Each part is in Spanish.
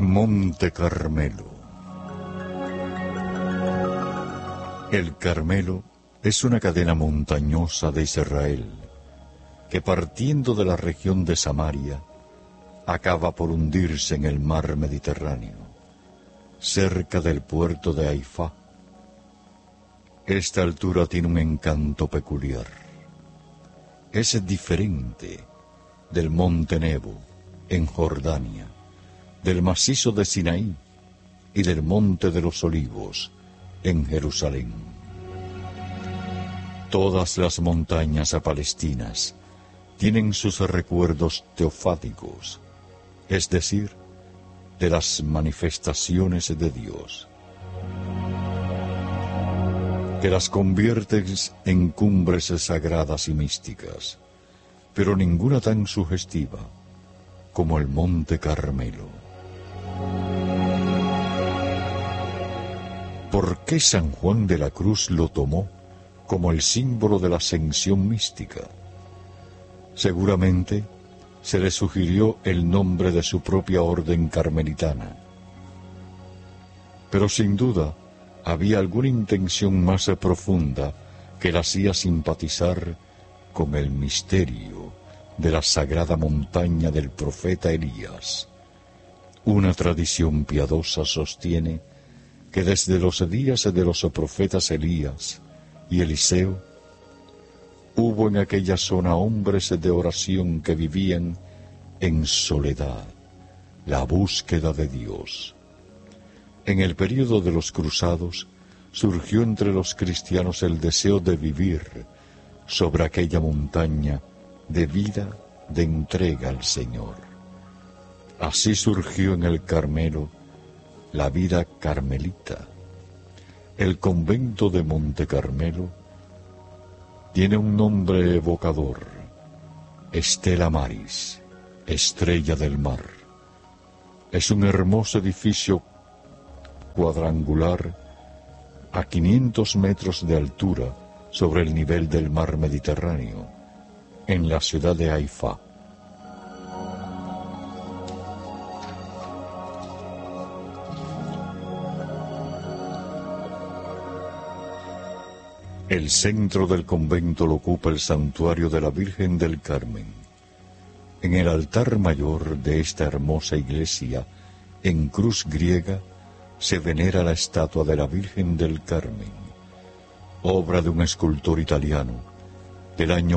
Monte Carmelo. El Carmelo es una cadena montañosa de Israel que, partiendo de la región de Samaria, acaba por hundirse en el mar Mediterráneo, cerca del puerto de Haifá. Esta altura tiene un encanto peculiar. Es diferente del monte Nebo, en Jordania, del macizo de Sinaí y del monte de los Olivos, en Jerusalén. Todas las montañas palestinas tienen sus recuerdos teofáticos, es decir, de las manifestaciones de Dios, que las convierten en cumbres sagradas y místicas, pero ninguna tan sugestiva como el Monte Carmelo. ¿Por qué San Juan de la Cruz lo tomó como el símbolo de la ascensión mística? Seguramente se le sugirió el nombre de su propia orden carmelitana. Pero sin duda había alguna intención más profunda que la hacía simpatizar con el misterio de la sagrada montaña del profeta Elías. Una tradición piadosa sostiene que desde los días de los profetas Elías y Eliseo, hubo en aquella zona hombres de oración que vivían en soledad la búsqueda de Dios. En el período de los cruzados surgió entre los cristianos el deseo de vivir sobre aquella montaña de vida, de entrega al Señor. Así surgió en el Carmelo la vida carmelita. El convento de Monte Carmelo tiene un nombre evocador: Stella Maris, estrella del mar. Es un hermoso edificio cuadrangular a 500 metros de altura sobre el nivel del mar Mediterráneo, en la ciudad de Haifá. El centro del convento lo ocupa el santuario de la Virgen del Carmen. En el altar mayor de esta hermosa iglesia, en cruz griega, se venera la estatua de la Virgen del Carmen, obra de un escultor italiano del año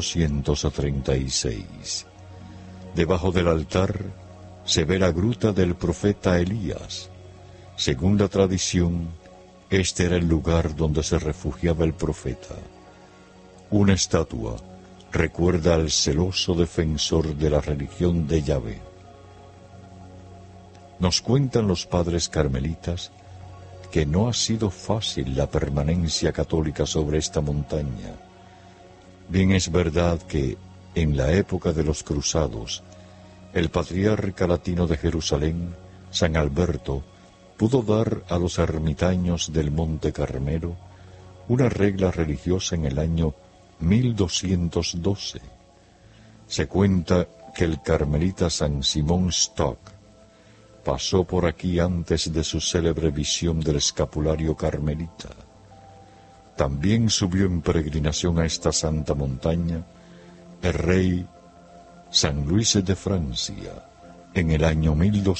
1836. Debajo del altar se ve la gruta del profeta Elías. Según la tradición, este era el lugar donde se refugiaba el profeta. Una estatua recuerda al celoso defensor de la religión de Yahvé. Nos cuentan los padres carmelitas que no ha sido fácil la permanencia católica sobre esta montaña. Bien es verdad que, en la época de los cruzados, el patriarca latino de Jerusalén, San Alberto, pudo dar a los ermitaños del Monte Carmelo una regla religiosa en el año 1212. Se cuenta que el carmelita San Simón Stock pasó por aquí antes de su célebre visión del escapulario carmelita. También subió en peregrinación a esta santa montaña el rey San Luis de Francia en el año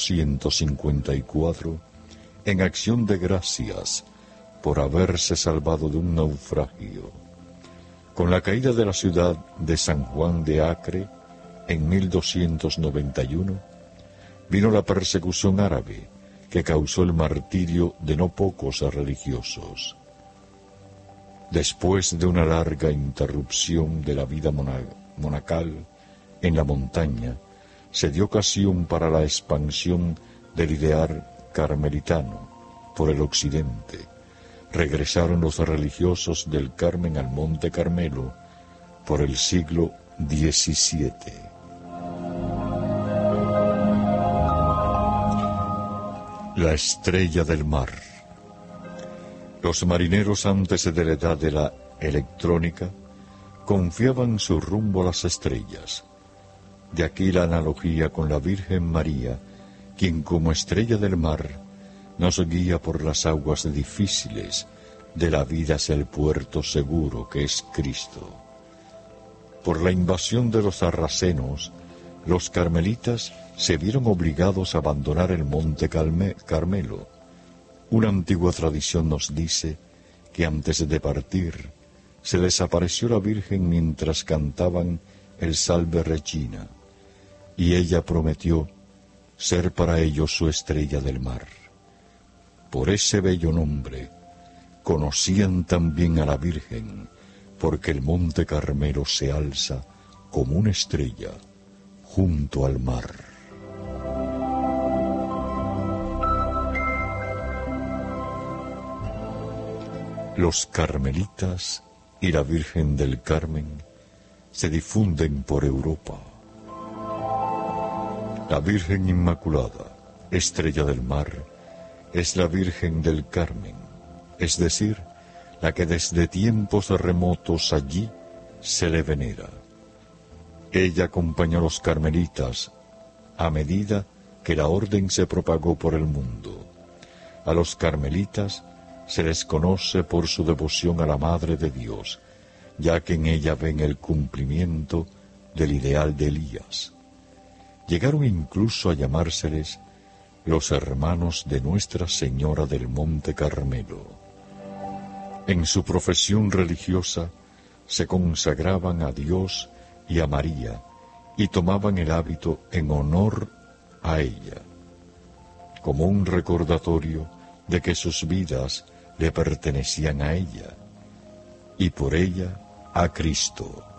1254, en acción de gracias por haberse salvado de un naufragio. Con la caída de la ciudad de San Juan de Acre en 1291, vino la persecución árabe que causó el martirio de no pocos religiosos. Después de una larga interrupción de la vida monacal en la montaña, se dio ocasión para la expansión del ideal carmelitano por el occidente. Regresaron los religiosos del Carmen al Monte Carmelo por el siglo XVII. La estrella del mar. Los marineros antes de la edad de la electrónica confiaban su rumbo a las estrellas. De aquí la analogía con la Virgen María, quien como estrella del mar nos guía por las aguas difíciles de la vida hacia el puerto seguro que es Cristo. Por la invasión de los sarracenos, los carmelitas se vieron obligados a abandonar el monte Carmelo. Una antigua tradición nos dice que antes de partir se les apareció la Virgen mientras cantaban el Salve Regina, y ella prometió ser para ellos su estrella del mar. Por ese bello nombre conocían también a la Virgen, porque el monte Carmelo se alza como una estrella junto al mar. Los carmelitas y la Virgen del Carmen se difunden por Europa. La Virgen Inmaculada, estrella del mar, es la Virgen del Carmen, es decir, la que desde tiempos remotos allí se le venera. Ella acompañó a los carmelitas a medida que la orden se propagó por el mundo. A los carmelitas se les conoce por su devoción a la Madre de Dios, ya que en ella ven el cumplimiento del ideal de Elías. Llegaron incluso a llamárseles los hermanos de Nuestra Señora del Monte Carmelo. En su profesión religiosa se consagraban a Dios y a María y tomaban el hábito en honor a ella, como un recordatorio de que sus vidas le pertenecían a ella y por ella a Cristo.